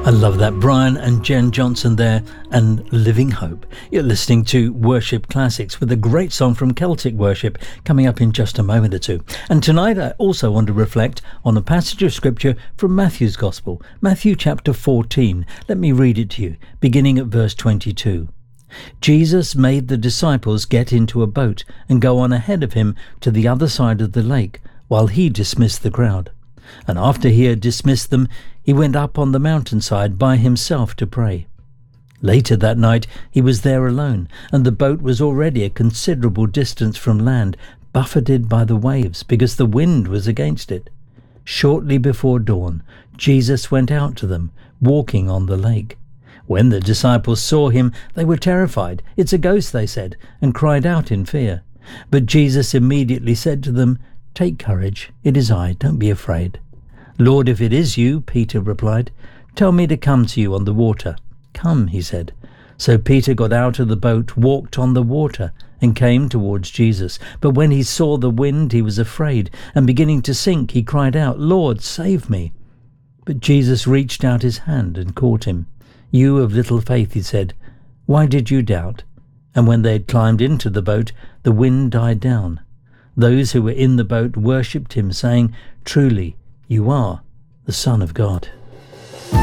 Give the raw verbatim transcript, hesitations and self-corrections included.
I love that. Brian and Jen Johnson there, and Living Hope. You're listening to Worship Classics with a great song from Celtic Worship coming up in just a moment or two. And tonight I also want to reflect on a passage of scripture from Matthew's Gospel, Matthew chapter fourteen. Let me read it to you, beginning at verse twenty-two. Jesus made the disciples get into a boat and go on ahead of him to the other side of the lake, while he dismissed the crowd. And after he had dismissed them, he went up on the mountainside by himself to pray. Later that night he was there alone, and the boat was already a considerable distance from land, buffeted by the waves, because the wind was against it. Shortly before dawn, Jesus went out to them, walking on the lake. When the disciples saw him, they were terrified. "It's a ghost," they said, and cried out in fear. But Jesus immediately said to them, "Take courage, it is I, don't be afraid." "Lord, if it is you," Peter replied, "tell me to come to you on the water." "Come," he said. So Peter got out of the boat, walked on the water, and came towards Jesus. But when he saw the wind, he was afraid, and beginning to sink, he cried out, "Lord, save me." But Jesus reached out his hand and caught him. "You of little faith," he said, "why did you doubt?" And when they had climbed into the boat, the wind died down. Those who were in the boat worshipped him, saying, "Truly, you are the Son of God."